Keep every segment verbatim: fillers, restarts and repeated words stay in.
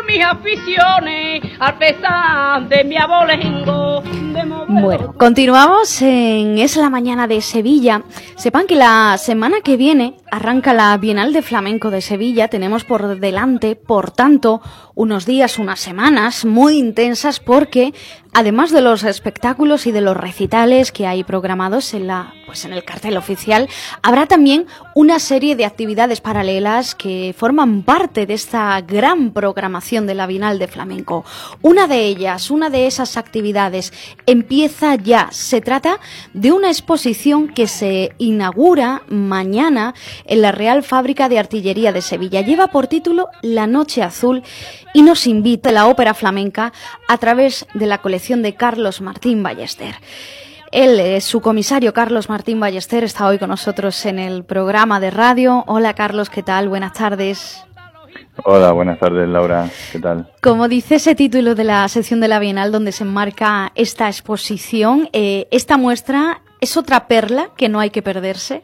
mis aficiones, al pesar de mi abolengo. Bueno, continuamos en Es la Mañana de Sevilla. Sepan que la semana que viene arranca la Bienal de Flamenco de Sevilla. Tenemos por delante, por tanto, unos días, unas semanas muy intensas porque, además de los espectáculos y de los recitales que hay programados en la, pues en el cartel oficial, habrá también una serie de actividades paralelas que forman parte de esta gran programación de la Bienal de Flamenco. Una de ellas, una de esas actividades, empieza ya. Se trata de una exposición que se inaugura mañana en la Real Fábrica de Artillería de Sevilla. Lleva por título La Noche Azul y nos invita a la ópera flamenca a través de la colección de Carlos Martín Ballester. Él, su comisario Carlos Martín Ballester, está hoy con nosotros en el programa de radio. Hola Carlos, ¿qué tal? Buenas tardes. Hola, buenas tardes Laura, ¿qué tal? Como dice ese título de la sección de la Bienal donde se enmarca esta exposición, eh, esta muestra es otra perla que no hay que perderse.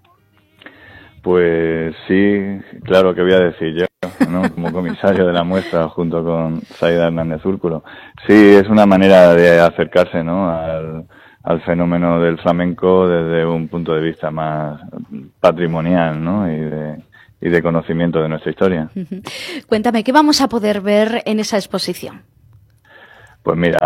Pues sí, claro que voy a decir yo, ¿no? Como comisario de la muestra junto con Saida Hernández Úrculo. Sí, es una manera de acercarse, ¿no? al, al fenómeno del flamenco desde un punto de vista más patrimonial, ¿no? Y de, y de conocimiento de nuestra historia. Cuéntame, ¿qué vamos a poder ver en esa exposición? Pues mira,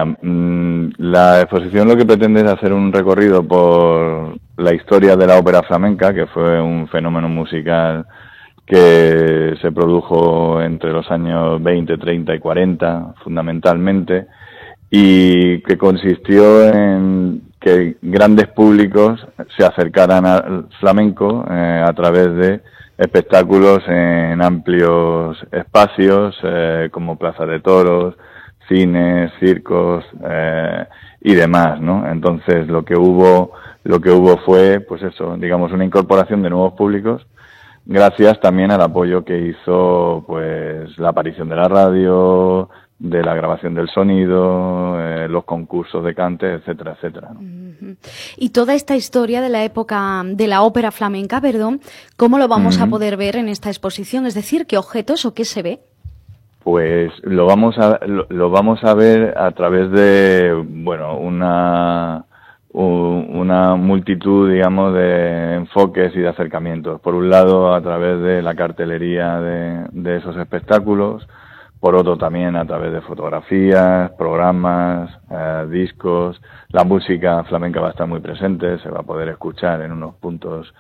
la exposición lo que pretende es hacer un recorrido por la historia de la ópera flamenca, que fue un fenómeno musical que se produjo entre los años veinte, treinta y cuarenta, fundamentalmente, y que consistió en que grandes públicos se acercaran al flamenco eh, a través de espectáculos en amplios espacios, eh, como Plaza de Toros, cines, circos eh, y demás, ¿no? Entonces lo que hubo, lo que hubo fue, pues eso, digamos, una incorporación de nuevos públicos, gracias también al apoyo que hizo, pues, la aparición de la radio, de la grabación del sonido, eh, los concursos de cante, etcétera, etcétera, ¿no? Y toda esta historia de la época de la ópera flamenca, perdón, ¿cómo lo vamos uh-huh. a poder ver en esta exposición? Es decir, ¿qué objetos o qué se ve? Pues lo vamos a lo, lo vamos a ver a través de, bueno, una una multitud, digamos, de enfoques y de acercamientos. Por un lado, a través de la cartelería de, de esos espectáculos, por otro también a través de fotografías, programas, eh, discos. La música flamenca va a estar muy presente, se va a poder escuchar en unos puntos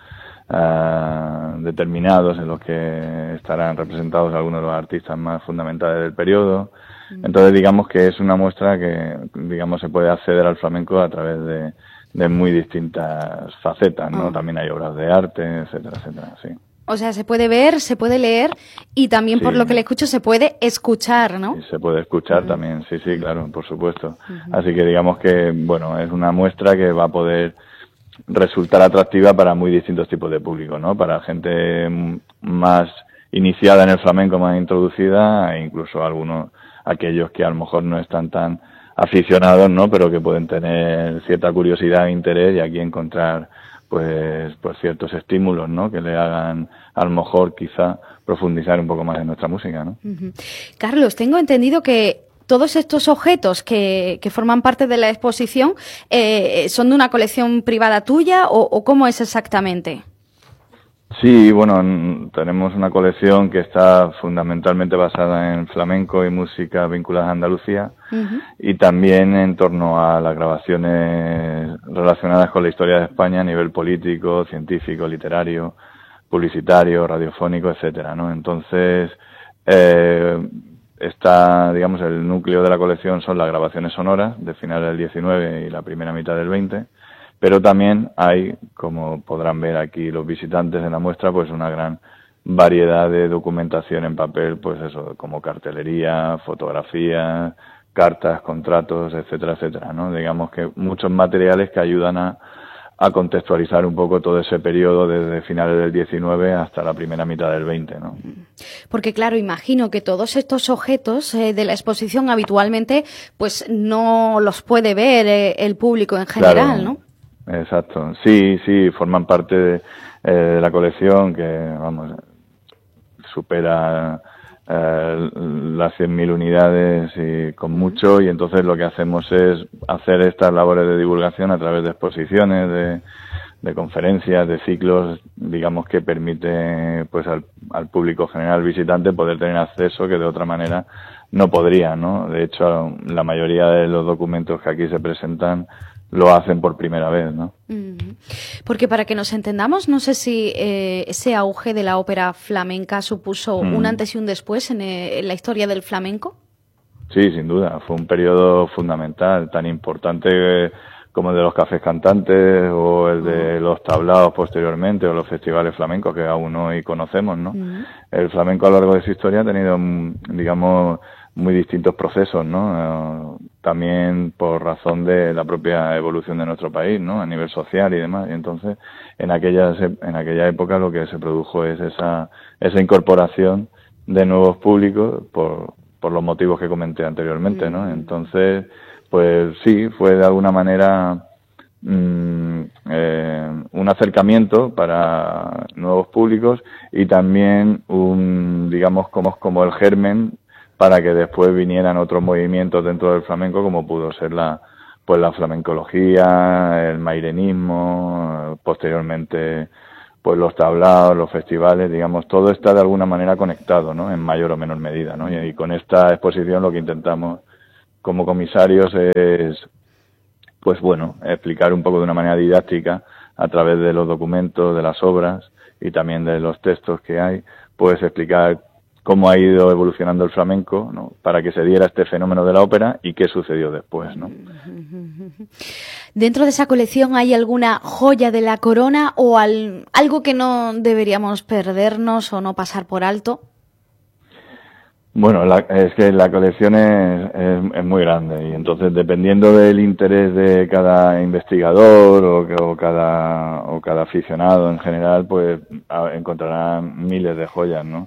Uh, determinados en los que estarán representados algunos de los artistas más fundamentales del periodo. Entonces digamos que es una muestra que, digamos, se puede acceder al flamenco a través de, de muy distintas facetas, ¿no? Oh. También hay obras de arte, etcétera, etcétera, sí. O sea, se puede ver, se puede leer y también, sí, por lo que le escucho, se puede escuchar, ¿no? Sí, se puede escuchar uh-huh. también, sí, sí, claro, por supuesto. Uh-huh. Así que digamos que, bueno, es una muestra que va a poder resultar atractiva para muy distintos tipos de público, ¿no? Para gente más iniciada en el flamenco, más introducida, e incluso algunos, aquellos que a lo mejor no están tan aficionados, ¿no? Pero que pueden tener cierta curiosidad e interés y aquí encontrar, pues, pues ciertos estímulos, ¿no? Que le hagan, a lo mejor, quizá, profundizar un poco más en nuestra música, ¿no? Uh-huh. Carlos, tengo entendido que todos estos objetos que, que forman parte de la exposición eh, son de una colección privada tuya o, o ¿cómo es exactamente? Sí, bueno, tenemos una colección que está fundamentalmente basada en flamenco y música vinculadas a Andalucía uh-huh. y también en torno a las grabaciones relacionadas con la historia de España a nivel político, científico, literario, publicitario, radiofónico, etcétera, ¿no? Entonces, eh, está, digamos, el núcleo de la colección son las grabaciones sonoras de finales del diecinueve y la primera mitad del veinte, pero también hay, como podrán ver aquí los visitantes de la muestra, pues una gran variedad de documentación en papel, pues eso, como cartelería, fotografías, cartas, contratos, etcétera, etcétera, ¿no? Digamos que muchos materiales que ayudan a a contextualizar un poco todo ese periodo desde finales del diecinueve hasta la primera mitad del veinte, ¿no? Porque claro, imagino que todos estos objetos eh, de la exposición habitualmente pues no los puede ver eh, el público en general, claro, ¿no? Exacto. Sí, sí, forman parte de, eh, de la colección que, vamos, supera eh, las cien mil unidades y con mucho, y entonces lo que hacemos es hacer estas labores de divulgación a través de exposiciones, de, de conferencias, de ciclos, digamos, que permite pues al, al público general visitante poder tener acceso que de otra manera no podría, ¿no? De hecho, la mayoría de los documentos que aquí se presentan lo hacen por primera vez, ¿no? Porque para que nos entendamos, no sé si eh, ese auge de la ópera flamenca supuso mm. un antes y un después en, eh, en la historia del flamenco. Sí, sin duda. Fue un periodo fundamental, tan importante eh, como el de los cafés cantantes o el de los tablaos posteriormente o los festivales flamencos que aún hoy conocemos, ¿no? Mm. El flamenco a lo largo de su historia ha tenido, digamos, muy distintos procesos, ¿no? Eh, también por razón de la propia evolución de nuestro país, ¿no? A nivel social y demás. Y entonces, en aquella en aquella época lo que se produjo es esa esa incorporación de nuevos públicos por por los motivos que comenté anteriormente, ¿no? Entonces, pues sí, fue de alguna manera mmm, eh, un acercamiento para nuevos públicos y también un, digamos, como como el germen para que después vinieran otros movimientos dentro del flamenco, como pudo ser la pues la flamencología, el mairenismo, posteriormente pues los tablaos, los festivales, digamos, todo está de alguna manera conectado, ¿no? En mayor o menor medida, ¿no? Y, y con esta exposición lo que intentamos como comisarios es, pues bueno, explicar un poco de una manera didáctica a través de los documentos, de las obras y también de los textos que hay, pues explicar cómo ha ido evolucionando el flamenco, ¿no? Para que se diera este fenómeno de la ópera y qué sucedió después, ¿no? ¿Dentro de esa colección hay alguna joya de la corona o al, algo que no deberíamos perdernos o no pasar por alto? Bueno, la, es que la colección es, es, es muy grande y entonces dependiendo del interés de cada investigador o, o cada o cada aficionado en general, pues encontrarán miles de joyas, ¿no?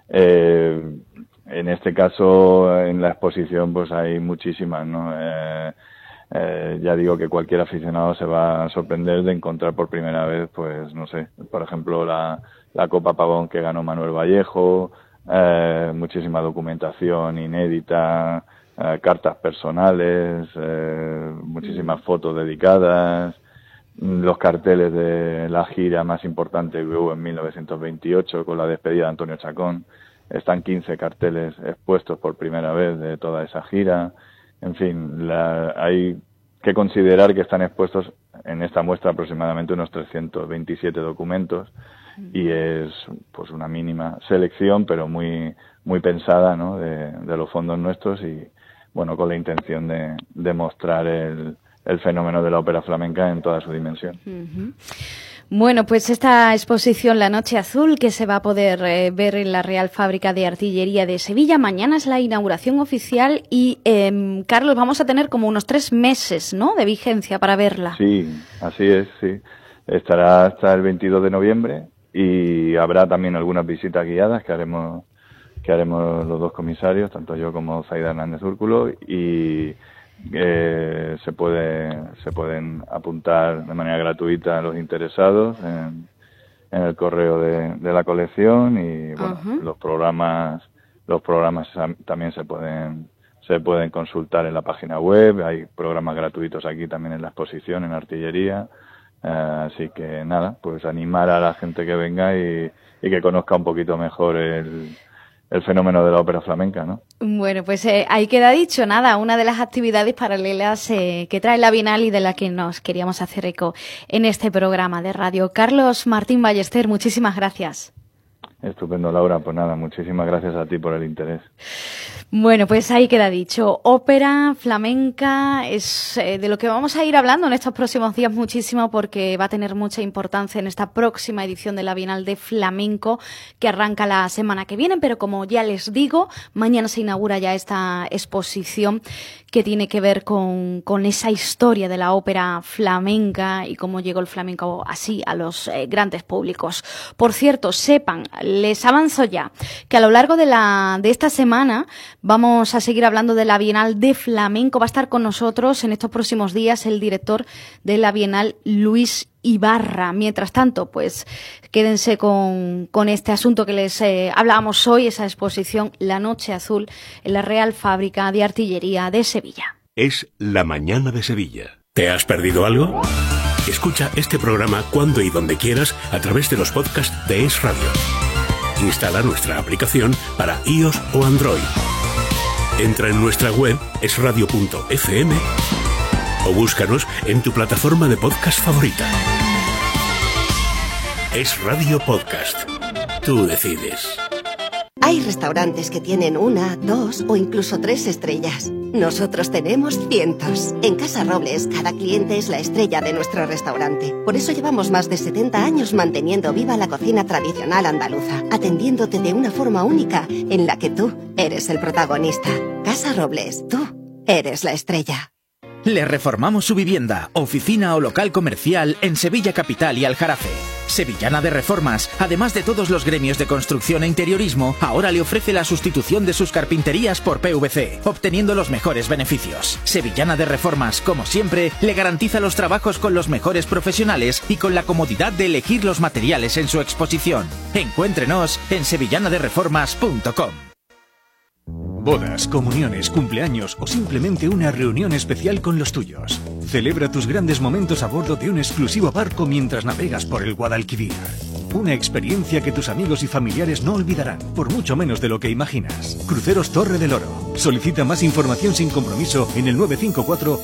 Eh, en este caso, en la exposición, pues hay muchísimas, ¿no? Eh, eh, ya digo que cualquier aficionado se va a sorprender de encontrar por primera vez, pues, no sé, por ejemplo, la, la Copa Pavón que ganó Manuel Vallejo, eh, muchísima documentación inédita, eh, cartas personales, eh, muchísimas fotos dedicadas, los carteles de la gira más importante que hubo en mil novecientos veintiocho con la despedida de Antonio Chacón. Están quince carteles expuestos por primera vez de toda esa gira. En fin, la, hay que considerar que están expuestos en esta muestra aproximadamente unos trescientos veintisiete documentos y es pues una mínima selección, pero muy muy pensada, ¿no? de, de los fondos nuestros y bueno, con la intención de, de mostrar el el fenómeno de la ópera flamenca en toda su dimensión. Uh-huh. Bueno, pues esta exposición La Noche Azul, que se va a poder eh, ver en la Real Fábrica de Artillería de Sevilla, mañana es la inauguración oficial y, eh, Carlos, vamos a tener como unos tres meses, ¿no?, de vigencia para verla. Sí, así es, sí. Estará hasta el veintidós de noviembre y habrá también algunas visitas guiadas que haremos que haremos los dos comisarios, tanto yo como Zaida Hernández Úrculo, y Eh, se puede se pueden apuntar de manera gratuita a los interesados en, en el correo de, de la colección y bueno, uh-huh. los programas los programas también se pueden se pueden consultar en la página web. Hay programas gratuitos aquí también en la exposición en Artillería, eh, así que nada, pues animar a la gente que venga y, y que conozca un poquito mejor el el fenómeno de la ópera flamenca, ¿no? Bueno, pues eh, ahí queda dicho, nada, una de las actividades paralelas eh, que trae la Bienal y de la que nos queríamos hacer eco en este programa de radio. Carlos Martín Ballester, muchísimas gracias. Estupendo, Laura. Pues nada, muchísimas gracias a ti por el interés. Bueno, pues ahí queda dicho. Ópera flamenca es eh, de lo que vamos a ir hablando en estos próximos días muchísimo porque va a tener mucha importancia en esta próxima edición de la Bienal de Flamenco que arranca la semana que viene. Pero como ya les digo, mañana se inaugura ya esta exposición que tiene que ver con, con esa historia de la ópera flamenca y cómo llegó el flamenco así a los eh, grandes públicos. Por cierto, sepan, les avanzo ya, que a lo largo de la de esta semana Vamos a seguir hablando de la Bienal de Flamenco. Va a estar con nosotros en estos próximos días el director de la Bienal, Luis Ibarra. Mientras tanto, pues quédense con, con este asunto que les eh, hablábamos hoy, esa exposición La Noche Azul en la Real Fábrica de Artillería de Sevilla. Es la mañana de Sevilla. ¿Te has perdido algo? Escucha este programa cuando y donde quieras a través de los podcasts de Es Radio. Instala nuestra aplicación para iOS o Android. Entra en nuestra web es radio punto efe eme o búscanos en tu plataforma de podcast favorita. Es Radio Podcast. Tú decides. Hay restaurantes que tienen una, dos o incluso tres estrellas. Nosotros tenemos cientos. En Casa Robles, cada cliente es la estrella de nuestro restaurante. Por eso llevamos más de setenta años manteniendo viva la cocina tradicional andaluza, atendiéndote de una forma única en la que tú eres el protagonista. Casa Robles, tú eres la estrella. Le reformamos su vivienda, oficina o local comercial en Sevilla Capital y Aljarafe. Sevillana de Reformas, además de todos los gremios de construcción e interiorismo, ahora le ofrece la sustitución de sus carpinterías por P V C, obteniendo los mejores beneficios. Sevillana de Reformas, como siempre, le garantiza los trabajos con los mejores profesionales y con la comodidad de elegir los materiales en su exposición. Encuéntrenos en sevillana de reformas punto com. Bodas, comuniones, cumpleaños o simplemente una reunión especial con los tuyos. Celebra tus grandes momentos a bordo de un exclusivo barco mientras navegas por el Guadalquivir. Una experiencia que tus amigos y familiares no olvidarán, por mucho menos de lo que imaginas. Cruceros Torre del Oro. Solicita más información sin compromiso en el nueve cinco cuatro